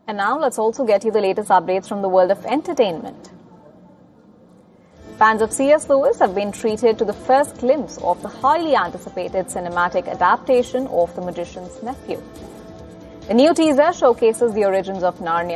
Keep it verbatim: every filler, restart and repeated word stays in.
And now let's also get you the latest updates from the world of entertainment. Fans of C S Lewis have been treated to the first glimpse of the highly anticipated cinematic adaptation of The Magician's Nephew. The new teaser showcases the origins of Narnia